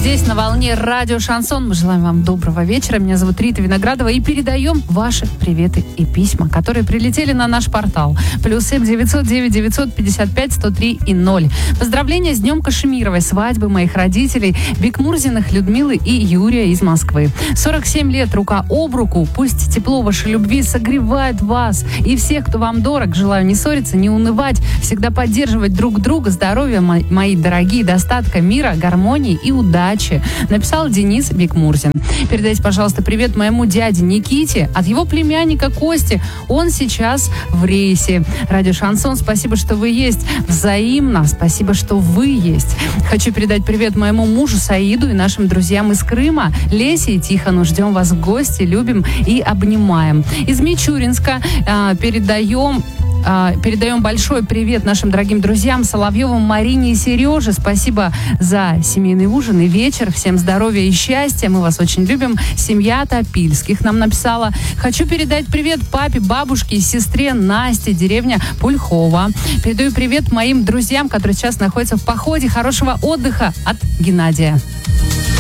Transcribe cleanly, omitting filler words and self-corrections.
здесь на волне радио Шансон. Мы желаем вам доброго вечера. Меня зовут Рита Виноградова. И передаем ваши приветы и письма, которые прилетели на наш портал. +7 909 955 103 и 0. Поздравления с Днем Кашемировой, свадьбы моих родителей, Бекмурзиных Людмилы и Юрия из Москвы. 47 лет рука об руку. Пусть тепло вашей любви согревает вас и всех, кто вам дорог. Желаю не ссориться, не унывать, всегда поддерживать друг друга. Здоровья, мои дорогие, достатка, мира, гармонии и удачи. Написал Денис Бекмурзин. Передайте, пожалуйста, привет моему дяде Никите от его племянника Кости. Он сейчас в рейсе. Радио Шансон, спасибо, что вы есть. Взаимно, спасибо, что вы есть. Хочу передать привет моему мужу Саиду и нашим друзьям из Крыма, Лесе и Тихону. Ждем вас в гости, любим и обнимаем. Из Мичуринска передаем большой привет нашим дорогим друзьям Соловьевым, Марине и Сереже. Спасибо за семейный ужин и вечер. Всем здоровья и счастья. Мы вас очень любим. Семья Топильских нам написала. Хочу передать привет папе, бабушке и сестре Насте, деревня Пульхова. Передаю привет моим друзьям, которые сейчас находятся в походе. Хорошего отдыха от Геннадия.